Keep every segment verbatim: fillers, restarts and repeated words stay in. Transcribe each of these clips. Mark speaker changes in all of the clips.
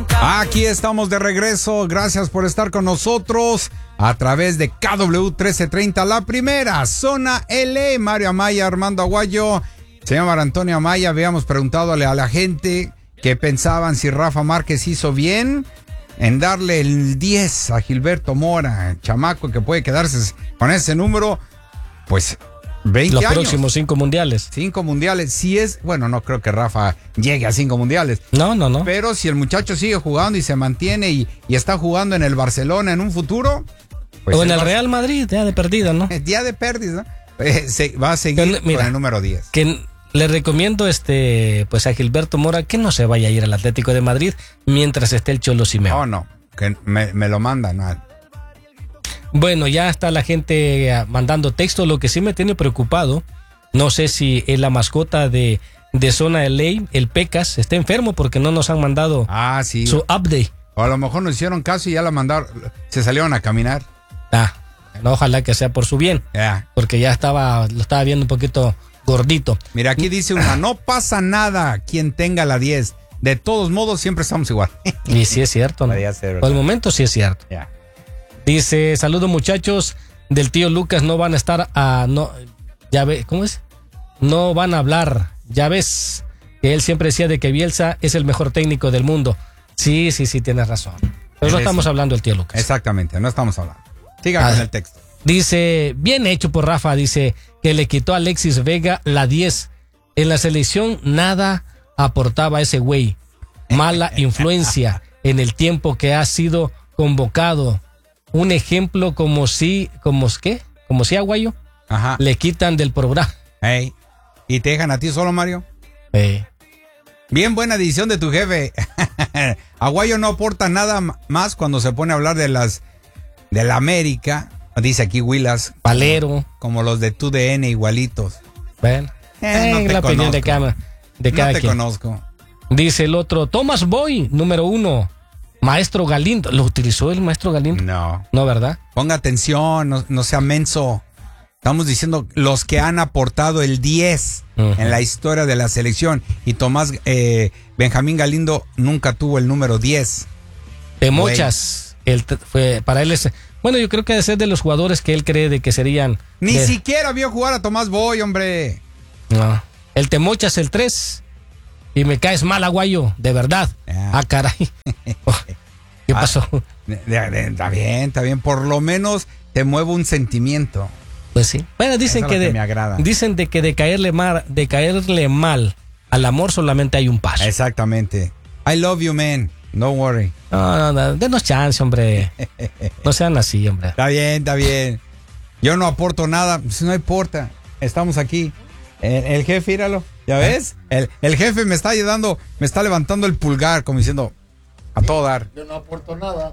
Speaker 1: Aquí estamos de regreso, gracias por estar con nosotros a través de K W trece treinta, la primera zona L A. Mario Amaya, Armando Aguayo, señor Antonio Amaya. Habíamos preguntado a la gente qué pensaban si Rafa Márquez hizo bien en darle el diez a Gilberto Mora, chamaco que puede quedarse con ese número, pues veinte
Speaker 2: los
Speaker 1: años.
Speaker 2: próximos cinco mundiales.
Speaker 1: Cinco mundiales, si es, bueno, no creo que Rafa llegue a cinco mundiales.
Speaker 2: No, no, no.
Speaker 1: Pero si el muchacho sigue jugando y se mantiene y, y está jugando en el Barcelona en un futuro, pues
Speaker 2: o en el
Speaker 1: va,
Speaker 2: Real Madrid, ya de perdida, ¿no?
Speaker 1: Día de pérdida, ¿no? Eh, se, va a seguir Pero, mira, con el número diez.
Speaker 2: Que le recomiendo este, pues a Gilberto Mora que no se vaya a ir al Atlético de Madrid mientras esté el Cholo Simeone.
Speaker 1: No, no, que me, me lo mandan. No.
Speaker 2: Bueno, ya está la gente mandando texto. Lo que sí me tiene preocupado, no sé si es la mascota de, de Zona L A, el Pecas, está enfermo porque no nos han mandado
Speaker 1: ah, sí.
Speaker 2: su update.
Speaker 1: O a lo mejor nos hicieron caso y ya la mandaron, se salieron a caminar.
Speaker 2: Ah, no, ojalá que sea por su bien,
Speaker 1: yeah.
Speaker 2: porque ya estaba, lo estaba viendo un poquito gordito.
Speaker 1: Mira, aquí dice una, no pasa nada quien tenga la diez. De todos modos, siempre estamos igual.
Speaker 2: Y sí es cierto, ¿no?
Speaker 1: Ser,
Speaker 2: por el momento sí es cierto.
Speaker 1: Yeah.
Speaker 2: Dice, saludos muchachos, del tío Lucas no van a estar a, no, ya ves, ¿cómo es? No van a hablar, ya ves, que él siempre decía de que Bielsa es el mejor técnico del mundo. Sí, sí, sí, tienes razón. Pero no estamos hablando del tío Lucas.
Speaker 1: Exactamente, no estamos hablando. Siga ah, con el texto.
Speaker 2: Dice, bien hecho por Rafa, dice que le quitó a Alexis Vega la diez. En la selección nada aportaba ese güey. Mala influencia en el tiempo que ha sido convocado. Un ejemplo como si, como ¿qué? Como si Aguayo
Speaker 1: Ajá.
Speaker 2: le quitan del programa.
Speaker 1: Hey. ¿Y te dejan a ti solo, Mario?
Speaker 2: Hey.
Speaker 1: Bien buena decisión de tu jefe. Aguayo no aporta nada más cuando se pone a hablar de las de la América. Dice aquí Willas.
Speaker 2: Palero.
Speaker 1: Como los de tu D N igualitos.
Speaker 2: Bueno. Eh, no te la opinión de cada, de cada
Speaker 1: No te
Speaker 2: quien.
Speaker 1: conozco.
Speaker 2: Dice el otro, Thomas Boy, número uno. Maestro Galindo. ¿Lo utilizó el maestro Galindo?
Speaker 1: No.
Speaker 2: No, ¿verdad?
Speaker 1: Ponga atención, no, no sea menso. Estamos diciendo los que han aportado el diez uh-huh. en la historia de la selección. Y Tomás eh, Benjamín Galindo nunca tuvo el número diez.
Speaker 2: De muchas. Él fue, para él es... Bueno, yo creo que debe ser de los jugadores que él cree de que serían...
Speaker 1: Ni
Speaker 2: de...
Speaker 1: siquiera vio jugar a Tomás Boy, hombre.
Speaker 2: No. El te mochas el tres. Y me caes mal, Aguayo, de verdad. Ah, ah caray. Oh, ¿qué pasó?
Speaker 1: Ah, de, de, de, está bien, está bien. Por lo menos te mueve un sentimiento.
Speaker 2: Pues sí. Bueno, dicen que,
Speaker 1: que
Speaker 2: de,
Speaker 1: me agrada.
Speaker 2: Dicen de que de caerle mal, de caerle mal al amor solamente hay un paso.
Speaker 1: Exactamente. I love you, man. Don't worry.
Speaker 2: No, no, no. Denos chance, hombre. No sean así, hombre.
Speaker 1: Está bien, está bien. Yo no aporto nada. Pues no importa. Estamos aquí. El, el jefe, míralo. ¿Ya ves? El, el jefe me está ayudando, me está levantando el pulgar, como diciendo, a todo dar.
Speaker 3: Yo no aporto nada.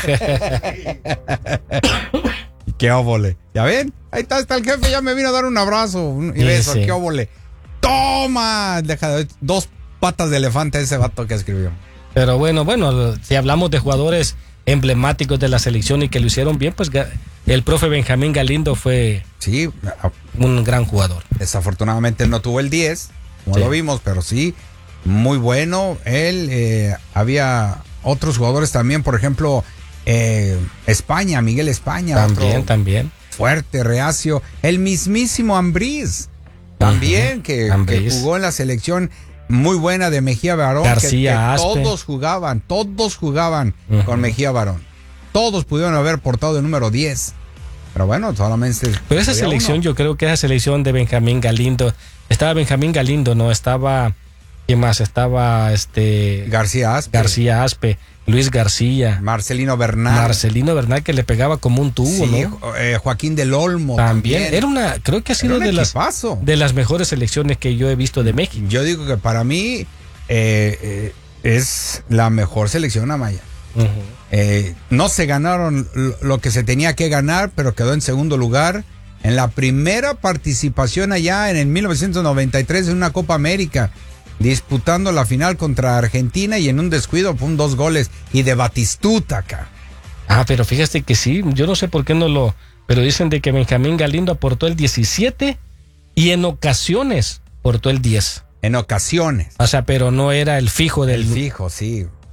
Speaker 1: Qué óvole. ¿Ya ven? Ahí está, está el jefe, ya me vino a dar un abrazo y sí, beso. Sí. Qué óvole. ¡Toma! Deja de, dos patas de elefante ese vato que escribió.
Speaker 2: Pero bueno, bueno, si hablamos de jugadores emblemáticos de la selección y que lo hicieron bien, pues el profe Benjamín Galindo fue
Speaker 1: sí,
Speaker 2: un gran jugador.
Speaker 1: Desafortunadamente no tuvo el diez, como sí. lo vimos, pero sí, muy bueno. Él, eh, había otros jugadores también, por ejemplo, eh, España, Miguel España.
Speaker 2: También, también.
Speaker 1: Fuerte, reacio. El mismísimo Ambriz, también, uh-huh. que, que jugó en la selección. Muy buena de Mejía Barón.
Speaker 2: García
Speaker 1: que, que todos jugaban, todos jugaban uh-huh. con Mejía Barón. Todos pudieron haber portado el número diez. Pero bueno, solamente...
Speaker 2: Pero esa selección, uno. Yo creo que esa selección de Benjamín Galindo, estaba Benjamín Galindo, ¿no? Estaba, ¿quién más? Estaba este...
Speaker 1: García Aspe.
Speaker 2: García Aspe, Luis García.
Speaker 1: Marcelino Bernal.
Speaker 2: Marcelino Bernal, que le pegaba como un tubo, sí,
Speaker 1: ¿no? Eh, Joaquín del Olmo
Speaker 2: también.
Speaker 1: también.
Speaker 2: Era una, creo que ha sido de las, de las mejores selecciones que yo he visto de México.
Speaker 1: Yo digo que para mí eh, eh, es la mejor selección amaya. Uh-huh. Eh, no se ganaron lo que se tenía que ganar, pero quedó en segundo lugar en la primera participación allá en el mil novecientos noventa y tres en una Copa América, disputando la final contra Argentina y en un descuido fue un dos goles y de Batistuta acá.
Speaker 2: Ah, pero fíjate que sí, yo no sé por qué no lo, pero dicen de que Benjamín Galindo aportó el diecisiete y en ocasiones aportó el diez.
Speaker 1: En ocasiones.
Speaker 2: O sea, pero no era el fijo del...
Speaker 1: El fijo, sí.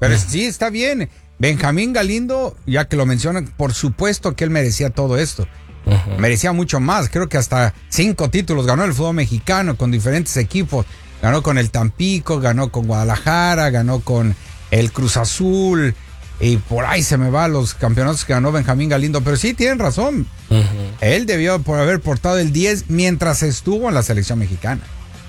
Speaker 1: Pero sí, está bien. Benjamín Galindo, ya que lo mencionan, por supuesto que él merecía todo esto. Uh-huh. Merecía mucho más. Creo que hasta cinco títulos ganó el fútbol mexicano con diferentes equipos. Ganó con el Tampico, ganó con Guadalajara, ganó con el Cruz Azul. Y por ahí se me va los campeonatos que ganó Benjamín Galindo. Pero sí, tienen razón. Uh-huh. Él debió por haber portado el diez mientras estuvo en la selección mexicana.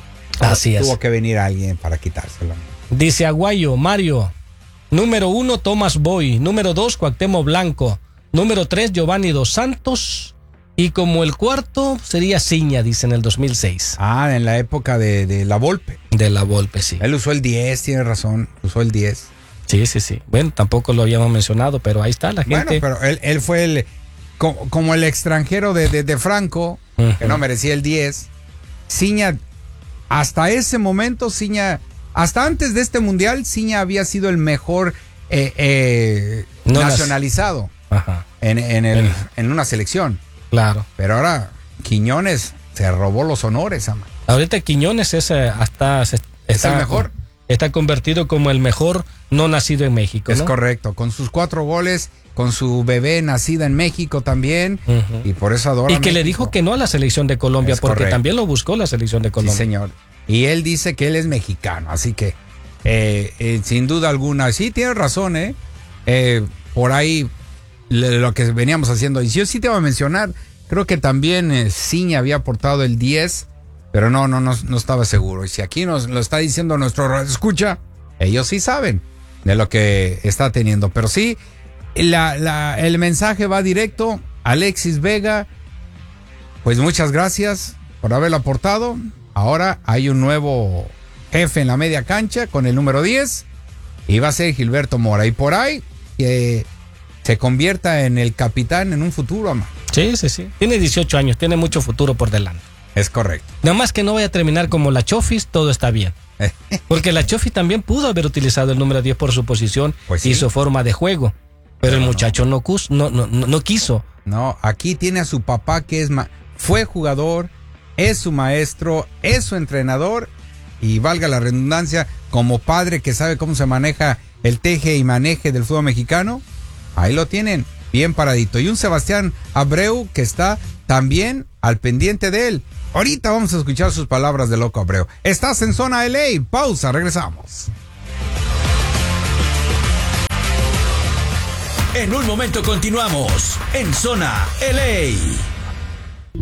Speaker 2: Así es.
Speaker 1: Tuvo que venir alguien para quitárselo.
Speaker 2: Dice Aguayo, Mario, número uno, Tomás Boy. Número dos, Cuauhtémoc Blanco. Número tres, Giovanni Dos Santos. Y como el cuarto sería Ciña, dice, en el dos mil seis.
Speaker 1: Ah, en la época de, de la Volpe.
Speaker 2: De la Volpe, sí.
Speaker 1: Él usó el diez, tiene razón, usó el diez.
Speaker 2: Sí, sí, sí. Bueno, tampoco lo habíamos mencionado, pero ahí está la gente.
Speaker 1: Bueno, pero él, él fue el como, como el extranjero de, de, de Franco, uh-huh. que no merecía el diez. Ciña, hasta ese momento, Ciña, hasta antes de este mundial, Ciña había sido el mejor eh, eh, no nacionalizado
Speaker 2: Ajá.
Speaker 1: en, en, el, el, en una selección.
Speaker 2: Claro.
Speaker 1: Pero ahora Quiñones se robó los honores, ama.
Speaker 2: Ahorita Quiñones es hasta
Speaker 1: es
Speaker 2: está,
Speaker 1: el mejor.
Speaker 2: Está convertido como el mejor no nacido en México,
Speaker 1: Es
Speaker 2: ¿no?
Speaker 1: correcto, con sus cuatro goles, con su bebé nacida en México también, uh-huh. y por eso adora
Speaker 2: Y que
Speaker 1: México.
Speaker 2: le dijo que no a la selección de Colombia,
Speaker 1: es
Speaker 2: porque
Speaker 1: correcto.
Speaker 2: también lo buscó la selección de Colombia.
Speaker 1: Sí, señor. Y él dice que él es mexicano, así que eh, eh, sin duda alguna, sí, tiene razón, ¿eh? eh por ahí le, lo que veníamos haciendo. Y yo sí te voy a mencionar, creo que también eh, Ciña había aportado el diez, pero no, no, no, no estaba seguro. Y si aquí nos lo está diciendo nuestro escucha, ellos sí saben de lo que está teniendo. Pero sí, la, la, el mensaje va directo. Alexis Vega, pues muchas gracias por haberlo aportado. Ahora hay un nuevo jefe en la media cancha con el número diez y va a ser Gilberto Mora. Y por ahí que se convierta en el capitán en un futuro, ama.
Speaker 2: Sí, sí, sí. Tiene dieciocho años, tiene mucho futuro por delante.
Speaker 1: Es correcto.
Speaker 2: Nada más que no vaya a terminar como la Chofis, todo está bien. Porque la Chofis también pudo haber utilizado el número diez por su posición pues sí. y su forma de juego. Pero, pero el muchacho no, no, no, no, no quiso.
Speaker 1: No, aquí tiene a su papá que es ma- fue jugador, es su maestro, es su entrenador y valga la redundancia, como padre que sabe cómo se maneja el teje y maneje del fútbol mexicano, ahí lo tienen, bien paradito. Y un Sebastián Abreu que está también al pendiente de él. Ahorita vamos a escuchar sus palabras de Loco Abreu. Estás en Zona L A, pausa, regresamos.
Speaker 3: En un momento continuamos en Zona L A.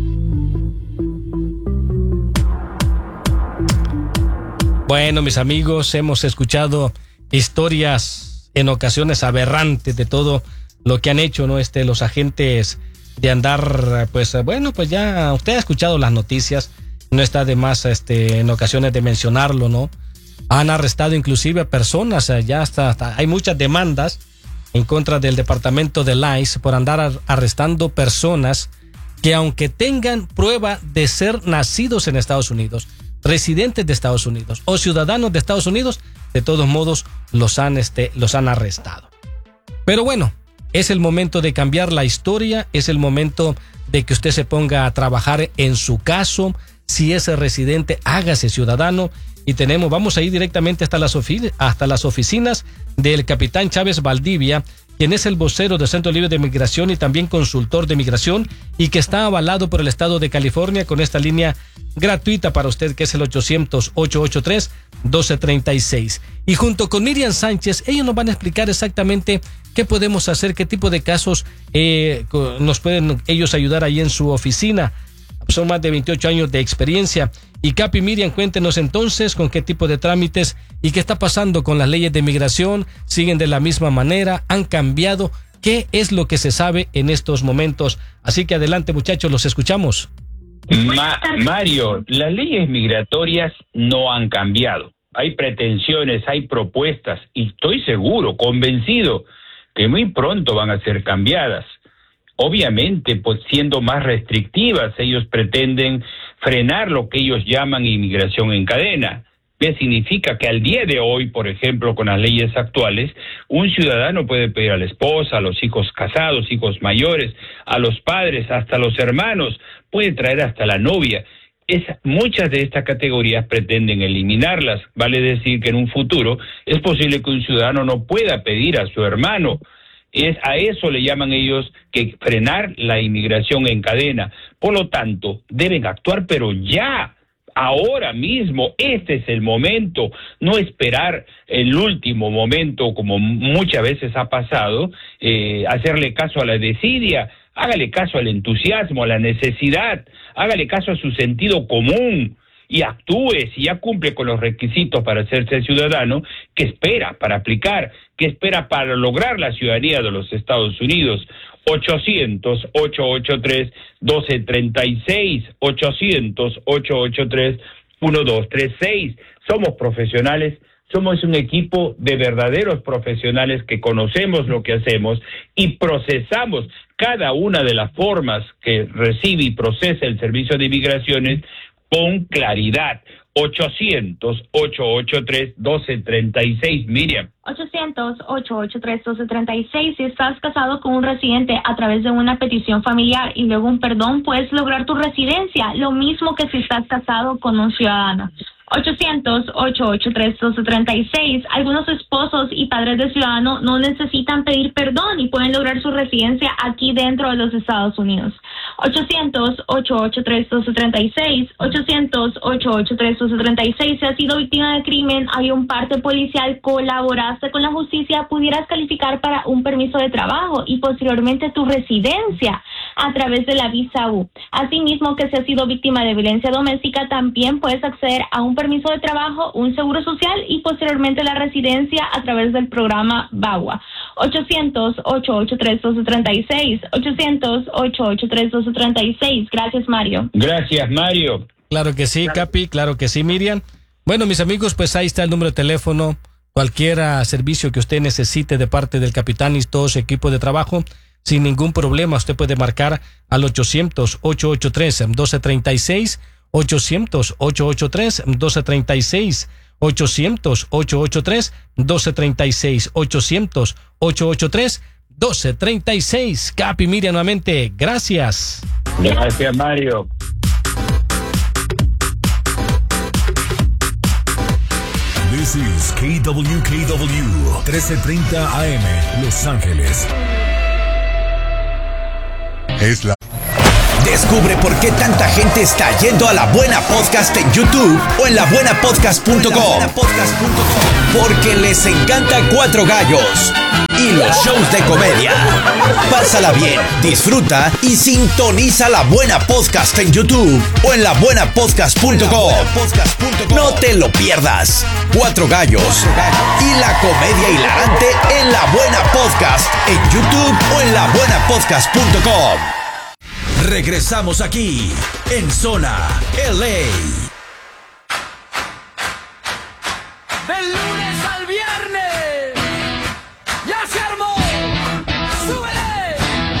Speaker 2: Bueno, mis amigos, hemos escuchado historias en ocasiones aberrantes de todo lo que han hecho, ¿no? Este, los agentes de andar, pues, bueno, pues ya usted ha escuchado las noticias, no está de más, este, en ocasiones de mencionarlo, ¿no? Han arrestado inclusive a personas, ya hasta, hasta hay muchas demandas en contra del departamento de I C E por andar ar- arrestando personas que aunque tengan prueba de ser nacidos en Estados Unidos, residentes de Estados Unidos o ciudadanos de Estados Unidos, de todos modos los han, este, los han arrestado. Pero bueno, es el momento de cambiar la historia, es el momento de que usted se ponga a trabajar en su caso. Si es residente, hágase ciudadano. Y tenemos, vamos a ir directamente hasta las, ofi- hasta las oficinas del capitán Chávez Valdivia, quien es el vocero del Centro Libre de Migración y también consultor de migración, y que está avalado por el Estado de California con esta línea gratuita para usted, que es el ochocientos, ochocientos ochenta y tres, doce treinta y seis. Y junto con Miriam Sánchez, ellos nos van a explicar exactamente qué podemos hacer, qué tipo de casos eh, nos pueden ellos ayudar ahí en su oficina. Son más de veintiocho años de experiencia. Y Capi, Miriam, cuéntenos entonces con qué tipo de trámites y qué está pasando con las leyes de migración. ¿Siguen de la misma manera? ¿Han cambiado? ¿Qué es lo que se sabe en estos momentos? Así que adelante, muchachos, los escuchamos.
Speaker 4: Ma- Mario, las leyes migratorias no han cambiado. Hay pretensiones, hay propuestas y estoy seguro, convencido, que muy pronto van a ser cambiadas. Obviamente, pues siendo más restrictivas, ellos pretenden frenar lo que ellos llaman inmigración en cadena. ¿Qué significa? Que al día de hoy, por ejemplo, con las leyes actuales, un ciudadano puede pedir a la esposa, a los hijos casados, hijos mayores, a los padres, hasta los hermanos, puede traer hasta la novia. es, muchas de estas categorías pretenden eliminarlas. Vale decir que en un futuro es posible que un ciudadano no pueda pedir a su hermano. Es a eso le llaman ellos que frenar la inmigración en cadena. Por lo tanto, deben actuar, pero ya, ahora mismo. Este es el momento, no esperar el último momento, como muchas veces ha pasado, eh, hacerle caso a la desidia. Hágale caso al entusiasmo, a la necesidad, hágale caso a su sentido común y actúe. Si ya cumple con los requisitos para hacerse ciudadano, ¿qué espera para aplicar? ¿Qué espera para lograr la ciudadanía de los Estados Unidos? ochocientos, ochocientos ochenta y tres, doce treinta y seis, ochocientos, ochocientos ochenta y tres, doce treinta y seis. Somos profesionales. Somos un equipo de verdaderos profesionales que conocemos lo que hacemos y procesamos cada una de las formas que recibe y procesa el Servicio de Inmigraciones con claridad. ochocientos, ochocientos ochenta y tres, doce treinta y seis, Miriam.
Speaker 5: ochocientos, ochocientos ochenta y tres, doce treinta y seis. Si estás casado con un residente a través de una petición familiar y luego un perdón, puedes lograr tu residencia, lo mismo que si estás casado con un ciudadano. ochocientos, ochocientos ochenta y tres, doce treinta y seis. Algunos esposos y padres de ciudadano no necesitan pedir perdón y pueden lograr su residencia aquí dentro de los Estados Unidos. ochocientos, ochocientos ochenta y tres, doce treinta y seis. ochocientos, ochocientos ochenta y tres, doce treinta y seis. Si has sido víctima de crimen, hay un parte policial, colaboraste con la justicia, pudieras calificar para un permiso de trabajo y posteriormente tu residencia a través de la visa U. Asimismo, que si has sido víctima de violencia doméstica, también puedes acceder a un permiso de trabajo, un seguro social y posteriormente la residencia a través del programa VAWA. ochocientos, ochocientos ochenta y tres, doce treinta y seis. ochocientos, ochocientos ochenta y tres, doce treinta y seis. Gracias, Mario.
Speaker 4: Gracias, Mario.
Speaker 2: Claro que sí, Capi, claro que sí, Miriam. Bueno, mis amigos, pues ahí está el número de teléfono. Cualquier servicio que usted necesite de parte del capitán y todo su equipo de trabajo, sin ningún problema, usted puede marcar al ochocientos, ochocientos ochenta y tres, doce treinta y seis, ochocientos, ochocientos ochenta y tres, doce treinta y seis, ochocientos, ochocientos ochenta y tres, doce treinta y seis, ochocientos, ochocientos ochenta y tres, doce treinta y seis. Capi, Miriam, nuevamente, gracias.
Speaker 4: Gracias, Mario.
Speaker 3: This is K W K W trece treinta A M, Los Ángeles.
Speaker 1: Es la...
Speaker 6: Descubre por qué tanta gente está yendo a La Buena Podcast en YouTube o en la buena podcast punto com. Porque les encanta Cuatro Gallos y los shows de comedia. Pásala bien, disfruta y sintoniza La Buena Podcast en YouTube o en la buena podcast punto com. No te lo pierdas. Cuatro Gallos y la comedia hilarante en La Buena Podcast en YouTube o en la buena podcast punto com.
Speaker 3: Regresamos aquí en Zona L A.